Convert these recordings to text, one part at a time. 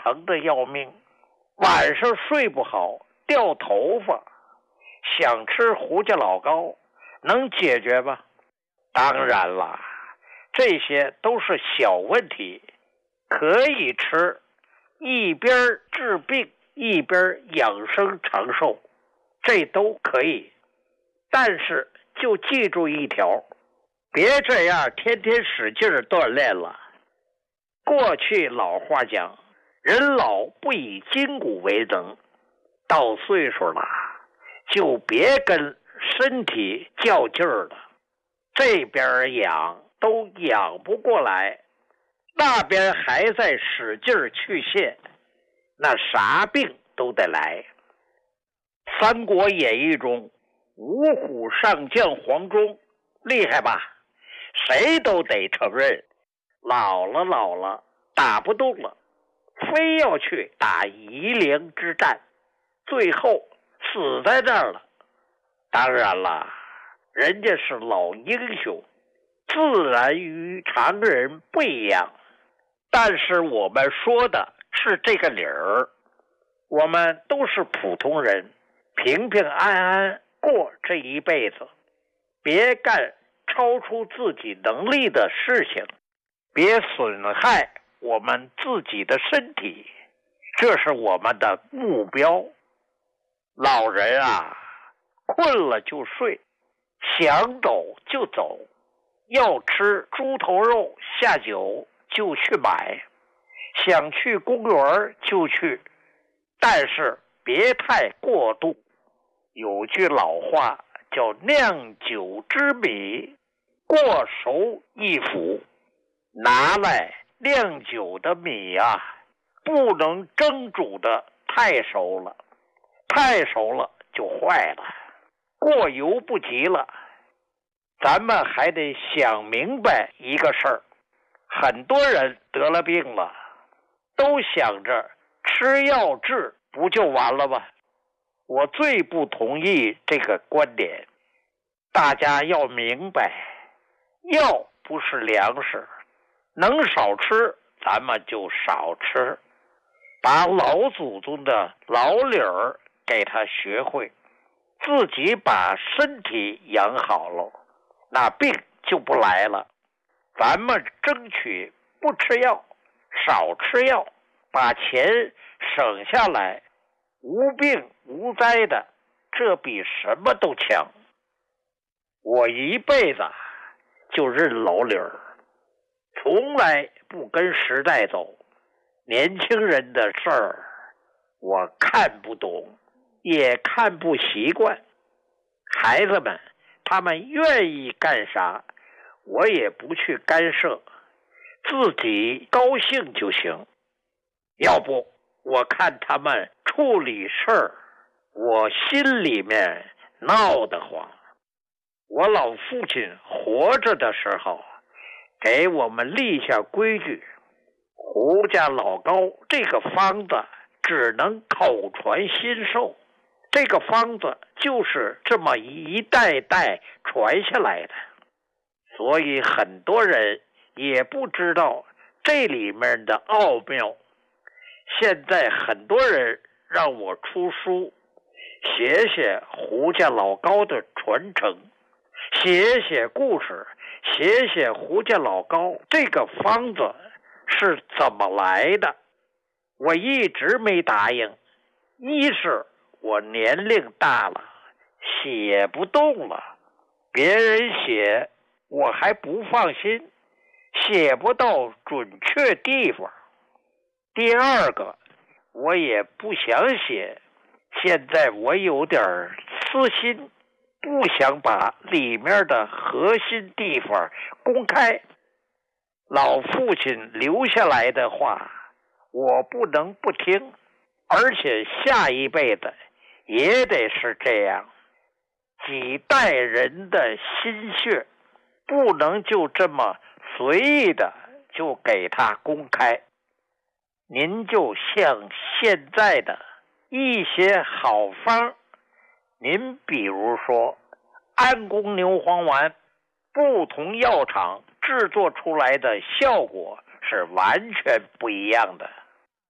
疼的要命，晚上睡不好，掉头发，想吃胡家老高，能解决吗？当然了，这些都是小问题，可以吃，一边治病一边养生长寿，这都可以。但是就记住一条，别这样天天使劲锻炼了。过去老话讲，人老不以筋骨为能，到岁数了就别跟身体较劲儿了，这边养都养不过来，那边还在使劲去泄，那啥病都得来。三国演义中，五虎上将黄忠厉害吧？谁都得承认，老了打不动了，非要去打夷陵之战，最后死在那儿了。当然了，人家是老英雄，自然与常人不一样，但是我们说的是这个理儿。我们都是普通人，平平安安过这一辈子，别干超出自己能力的事情，别损害我们自己的身体，这是我们的目标。老人啊，困了就睡，想走就走，要吃猪头肉下酒就去买，想去公园就去，但是别太过度。有句老话叫酿酒之米，过熟易腐。拿来酿酒的米啊，不能蒸煮的太熟了，太熟了就坏了，过犹不及了。咱们还得想明白一个事儿，很多人得了病了，都想着吃药治不就完了吗？我最不同意这个观点。大家要明白，药不是粮食，能少吃咱们就少吃，把老祖宗的老理儿给他学会，自己把身体养好了，那病就不来了。咱们争取不吃药，少吃药，把钱省下来，无病无灾的，这比什么都强。我一辈子就认老理儿，从来不跟时代走。年轻人的事儿我看不懂，也看不习惯。孩子们他们愿意干啥，我也不去干涉，自己高兴就行。要不我看他们处理事儿，我心里面闹得慌。我老父亲活着的时候，给我们立下规矩，胡家老高这个方子只能口传心授，这个方子就是这么一代代传下来的，所以很多人也不知道这里面的奥妙。现在很多人让我出书，写写胡家老高的传承，写写故事，写写胡家老高这个方子是怎么来的。我一直没答应，一是我年龄大了，写不动了，别人写我还不放心，写不到准确地方。第二个，我也不想写，现在我有点私心，不想把里面的核心地方公开。老父亲留下来的话，我不能不听，而且下一辈子也得是这样。几代人的心血，不能就这么随意的就给他公开。您就像现在的一些好方，您比如说安宫牛黄丸，不同药厂制作出来的效果是完全不一样的。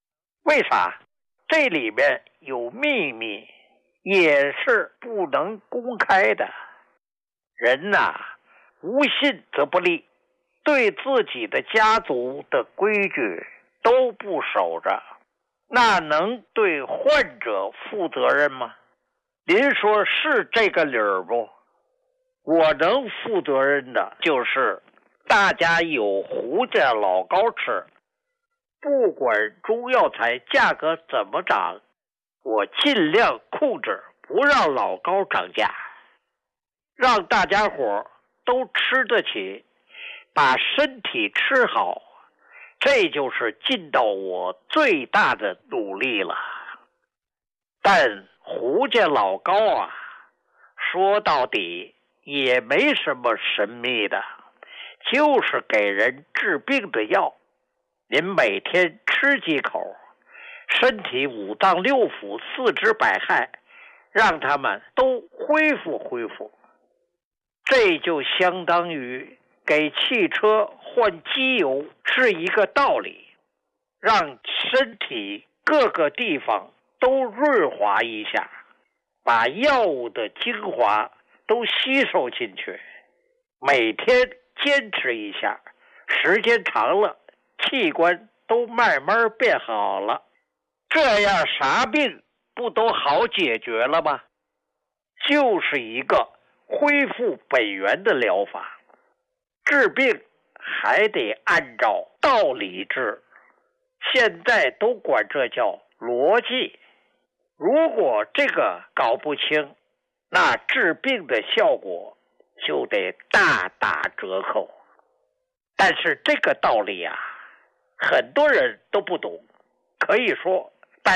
为啥？这里面有秘密，也是不能公开的。人呐，无信则不立，对自己的家族的规矩都不守着，那能对患者负责任吗？您说是这个理儿不？我能负责任的就是大家有胡家老膏吃，不管中药材价格怎么涨，我尽量控制不让老膏涨价，让大家伙都吃得起，把身体吃好，这就是尽到我最大的努力了。但胡家老膏啊，说到底也没什么神秘的，就是给人治病的药。您每天吃几口，身体五脏六腑四肢百骸，让他们都恢复。这就相当于给汽车换机油是一个道理，让身体各个地方都润滑一下，把药物的精华都吸收进去。每天坚持一下，时间长了，器官都慢慢变好了，这样啥病不都好解决了吗？就是一个恢复本源的疗法。治病还得按照道理治，现在都管这叫逻辑。如果这个搞不清，那治病的效果就得大打折扣。但是这个道理啊，很多人都不懂，可以说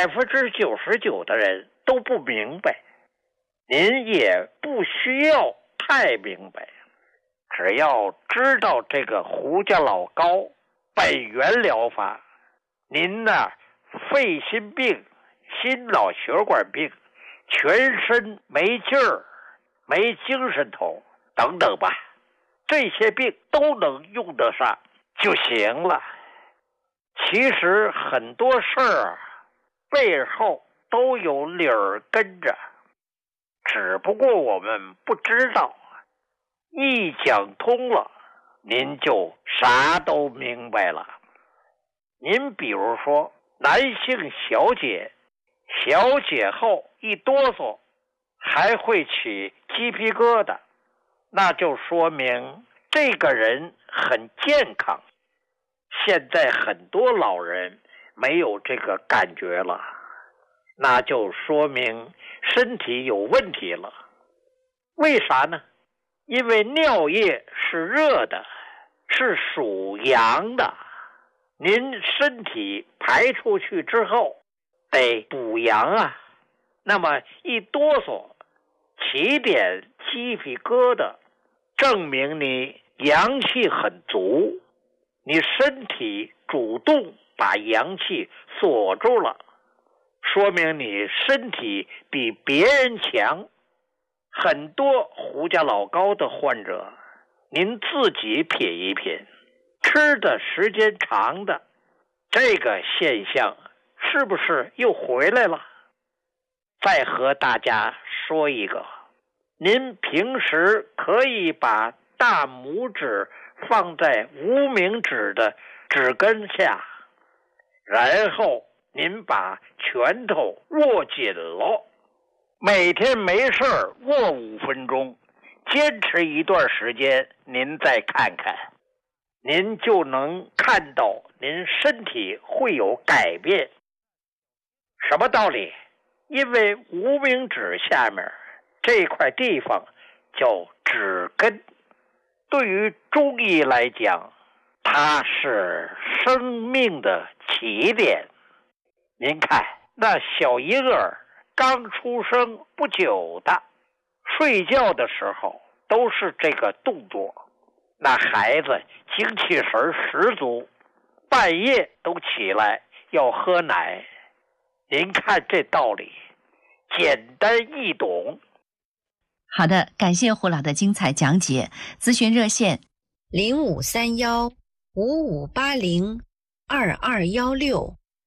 99%的人都不明白。您也不需要太明白，只要知道这个胡家老膏本源疗法，您呢肺心病、心脑血管病、全身没劲儿、没精神头等等吧，这些病都能用得上就行了。其实很多事儿背后都有理儿跟着，只不过我们不知道。一讲通了，您就啥都明白了。您比如说男性小解后一哆嗦还会起鸡皮疙瘩，那就说明这个人很健康。现在很多老人没有这个感觉了，那就说明身体有问题了。为啥呢？因为尿液是热的，是属阳的，您身体排出去之后得补阳啊。那么一哆嗦起点鸡皮疙瘩，证明你阳气很足，你身体主动把阳气锁住了，说明你身体比别人强。很多胡家老膏的患者，您自己品一品，吃的时间长的，这个现象是不是又回来了？再和大家说一个，您平时可以把大拇指放在无名指的指根下，然后您把拳头握紧了，每天没事握5分钟，坚持一段时间，您再看看，您就能看到您身体会有改变。什么道理？因为无名指下面这块地方叫指根，对于中医来讲，它是生命的起点。您看那小婴儿刚出生不久的，睡觉的时候都是这个动作，那孩子精气神十足，半夜都起来要喝奶。您看这道理简单易懂。 好的，感谢胡老的精彩讲解。咨询热线 053155802216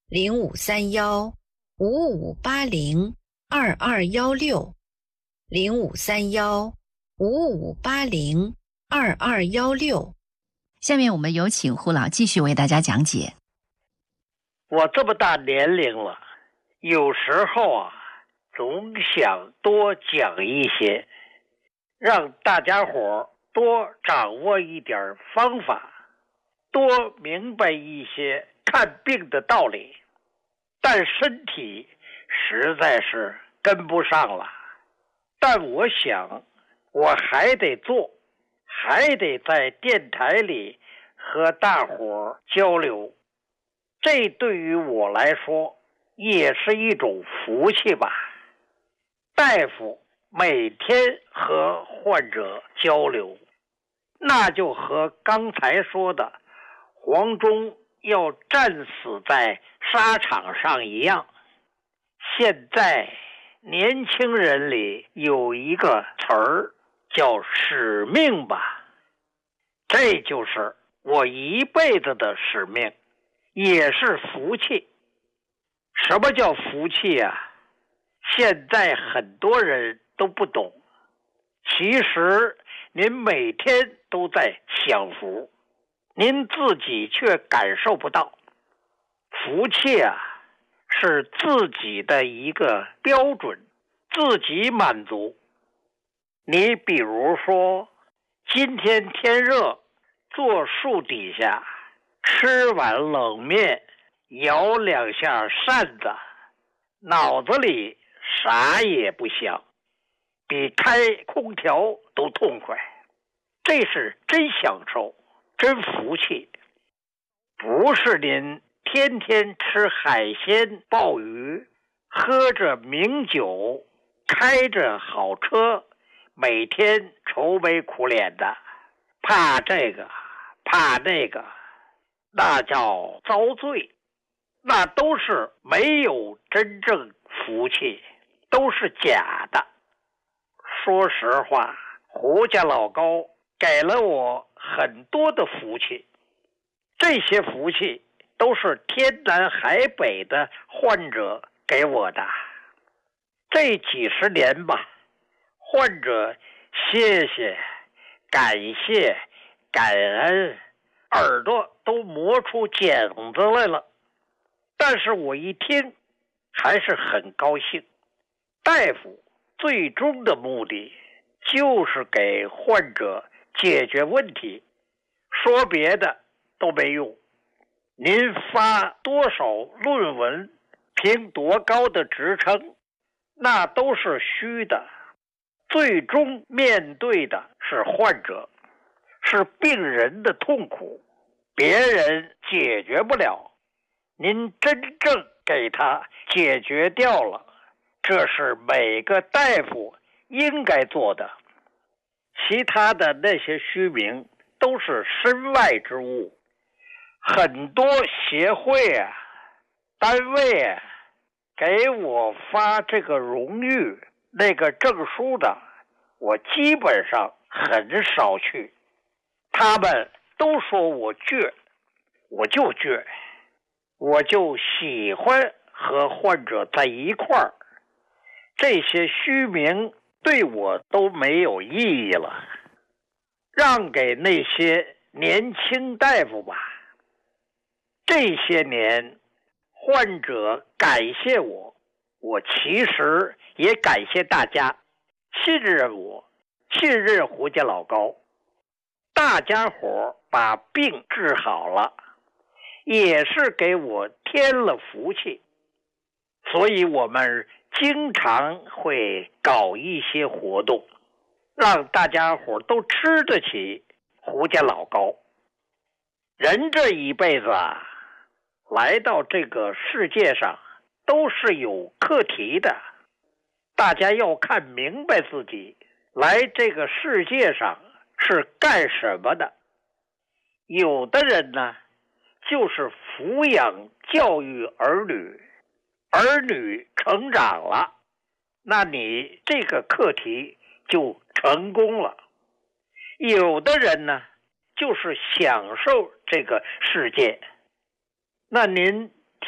053155802216，053155802216。 下面我们有请胡老继续为大家讲解。 我这么大年龄了，有时候总想多讲一些，让大家伙多掌握一点方法，多明白一些看病的道理，但身体实在是跟不上了。但我想我还得做，还得在电台里和大伙交流，这对于我来说也是一种福气吧。大夫每天和患者交流，那就和刚才说的黄忠要战死在沙场上一样。现在年轻人里有一个词儿叫使命吧，这就是我一辈子的使命，也是福气。什么叫福气啊？现在很多人都不懂，其实您每天都在享福，您自己却感受不到。福气是自己的一个标准，自己满足。你比如说，今天天热，坐树底下吃碗冷面，摇两下扇子，脑子里啥也不想，比开空调都痛快。这是真享受，真福气。不是您天天吃海鲜鲍鱼，喝着名酒，开着好车，每天愁眉苦脸的，怕这个怕那个，那叫遭罪。那都是没有真正福气，都是假的。说实话，胡家老高给了我很多的福气，这些福气都是天南海北的患者给我的。这几十年吧，患者谢谢、感谢、感恩，耳朵都磨出茧子来了。但是我一听还是很高兴。大夫最终的目的就是给患者解决问题，说别的都没用。您发多少论文，评多高的职称，那都是虚的。最终面对的是患者，是病人的痛苦，别人解决不了，您真正给他解决掉了，这是每个大夫应该做的。其他的那些虚名都是身外之物。很多协会单位给我发这个荣誉那个证书的，我基本上很少去。他们都说我倔，我就倔，我就喜欢和患者在一块儿。这些虚名对我都没有意义了，让给那些年轻大夫吧。这些年患者感谢我，我其实也感谢大家信任我，信任胡家老高。大家伙把病治好了，也是给我添了福气。所以我们经常会搞一些活动，让大家伙都吃得起胡家老高。人这一辈子来到这个世界上都是有课题的，大家要看明白自己来这个世界上是干什么的。有的人呢，就是抚养教育儿女，儿女成长了，那你这个课题就成功了。有的人呢，就是享受这个世界，那您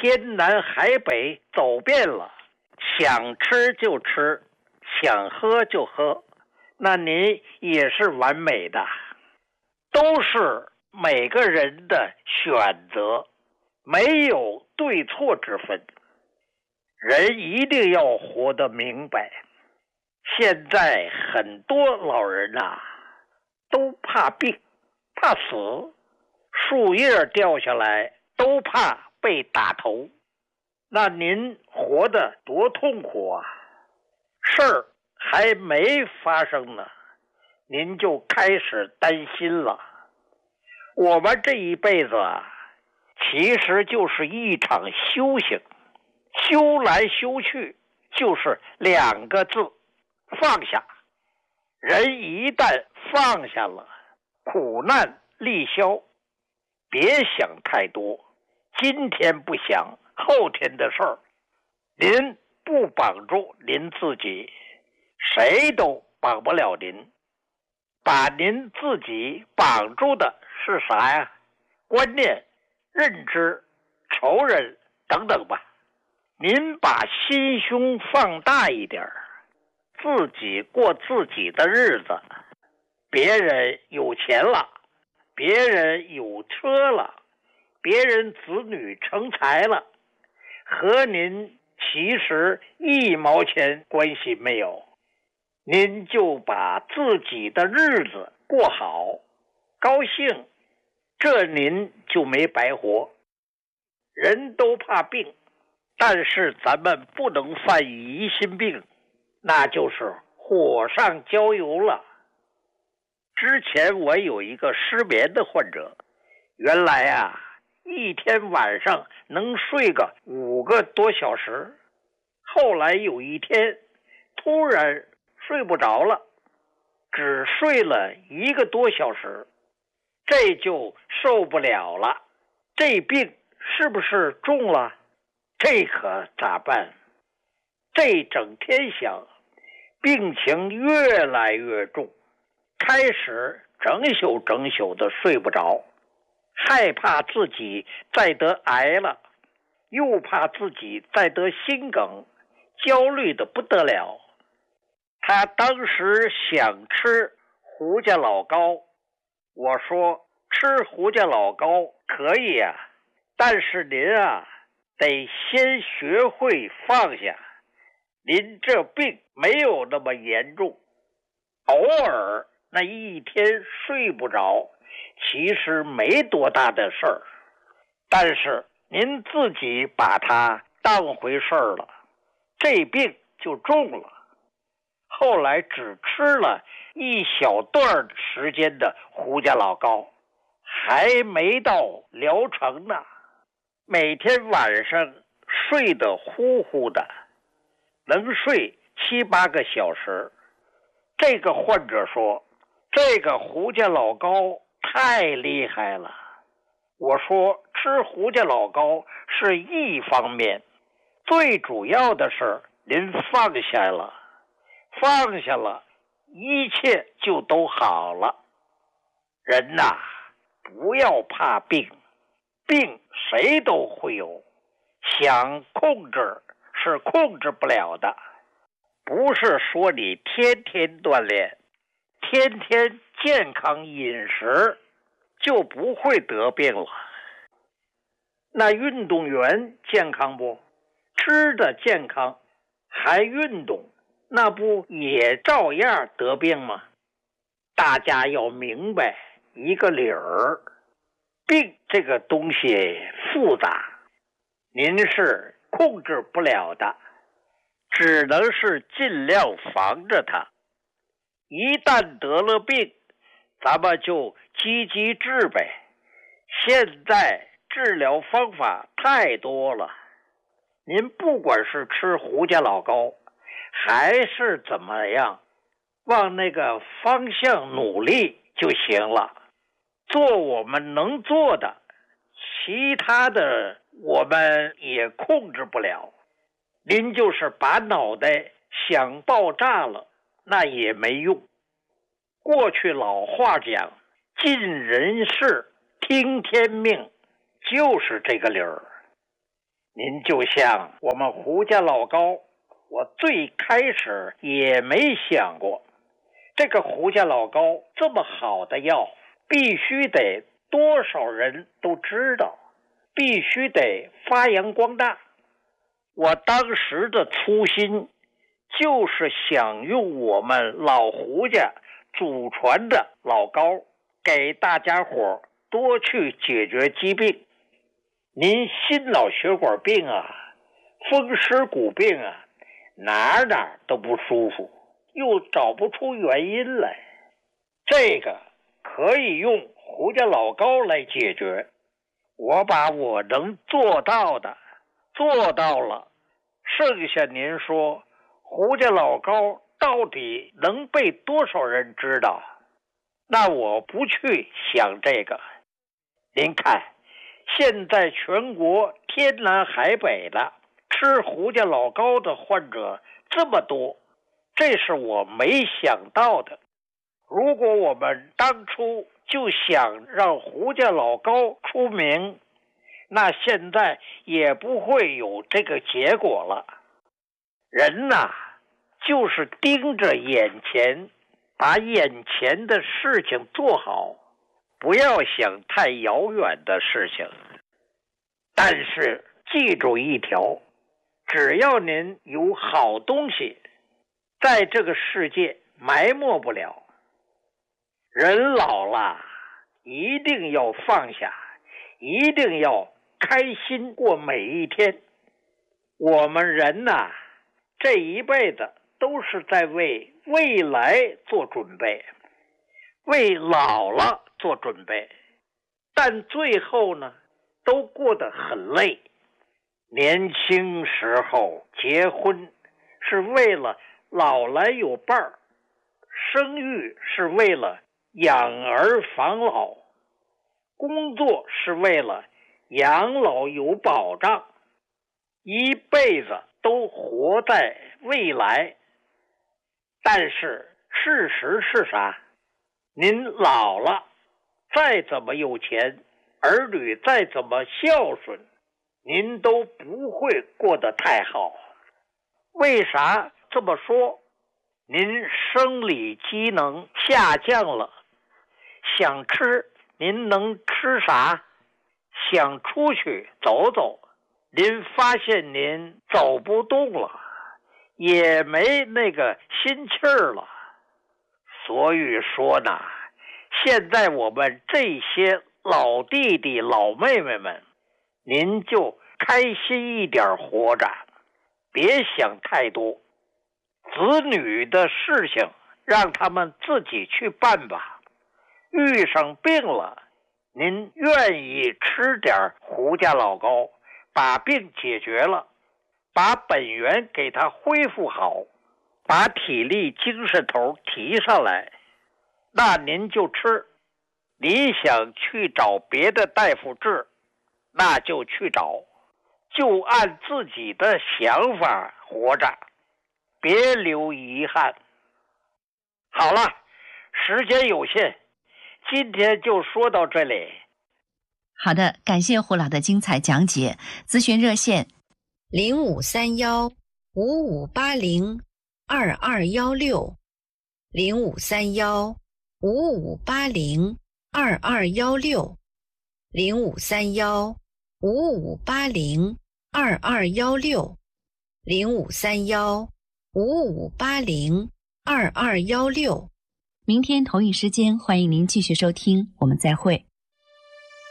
天南海北走遍了，想吃就吃，想喝就喝，那您也是完美的。都是每个人的选择，没有对错之分。人一定要活得明白。现在很多老人都怕病，怕死，树叶掉下来都怕被打头。那您活得多痛苦啊！事儿还没发生呢，您就开始担心了。我们这一辈子其实就是一场修行，修来修去就是2个字：放下。人一旦放下了，苦难立消。别想太多，今天不想，后天的事儿，您不绑住您自己，谁都绑不了您。把您自己绑住的是啥呀？观念、认知、仇人等等吧。您把心胸放大一点，自己过自己的日子。别人有钱了，别人有车了，别人子女成才了，和您其实1毛钱关系没有。您就把自己的日子过好，高兴，这您就没白活。人都怕病，但是咱们不能犯疑心病，那就是火上浇油了。之前我有一个失眠的患者，原来一天晚上能睡个5个多小时，后来有一天突然睡不着了，只睡了1个多小时，这就受不了了。这病是不是重了？这可咋办？这整天想，病情越来越重，开始整宿的睡不着，害怕自己再得癌了，又怕自己再得心梗，焦虑的不得了。他当时想吃胡家老糕，我说吃胡家老糕可以但是您得先学会放下。您这病没有那么严重，偶尔那一天睡不着，其实没多大的事儿，但是您自己把它当回事儿了，这病就重了。后来只吃了一小段时间的胡家老糕，还没到疗程呢。每天晚上睡得呼呼的，能睡7、8个小时。这个患者说，这个胡家老糕太厉害了。我说吃胡家老糕是一方面，最主要的是您放下了，放下了，一切就都好了。人不要怕病，病谁都会有，想控制是控制不了的。不是说你天天锻炼，天天健康饮食就不会得病了。那运动员健康不？吃的健康，还运动，那不也照样得病吗？大家要明白一个理儿，病这个东西复杂，您是控制不了的，只能是尽量防着它。一旦得了病，咱们就积极治呗。现在治疗方法太多了，您不管是吃胡家老糕还是怎么样，往那个方向努力就行了。做我们能做的，其他的我们也控制不了。您就是把脑袋想爆炸了，那也没用。过去老话讲，尽人事听天命，就是这个理儿。 您就像我们胡家老高，我最开始也没想过，这个胡家老高这么好的药，必须得多少人都知道，必须得发扬光大。我当时的初心就是想用我们老胡家祖传的老高，给大家伙多去解决疾病。您心脑血管病啊，风湿骨病啊，哪都不舒服，又找不出原因来，这个可以用胡家老高来解决。我把我能做到的做到了，剩下您说胡家老高到底能被多少人知道？那我不去想这个。您看现在全国天南海北的吃胡家老高的患者这么多，这是我没想到的。如果我们当初就想让胡家老高出名，那现在也不会有这个结果了。人呐，就是盯着眼前，把眼前的事情做好，不要想太遥远的事情。但是记住一条，只要您有好东西，在这个世界埋没不了。人老了，一定要放下，一定要开心过每一天。我们人呐，这一辈子都是在为未来做准备，为老了做准备，但最后呢，都过得很累。年轻时候结婚是为了老来有伴儿，生育是为了养儿防老，工作是为了养老有保障，一辈子都活在未来。但是事实是啥？您老了，再怎么有钱，儿女再怎么孝顺，您都不会过得太好。为啥这么说？您生理机能下降了，想吃您能吃啥？想出去走走，您发现您走不动了，也没那个心气儿了。所以说呢，现在我们这些老弟弟老妹妹们，您就开心一点活着，别想太多。子女的事情让他们自己去办吧。遇上病了，您愿意吃点胡家老高，把病解决了，把本源给他恢复好，把体力精神头提上来，那您就吃。你想去找别的大夫治，那就去找，就按自己的想法活着，别留遗憾。好了，时间有限，今天就说到这里。 好的，感谢胡老的精彩讲解。咨询热线 053155802216053155802216。 明天同一时间，欢迎您继续收听，我们再会。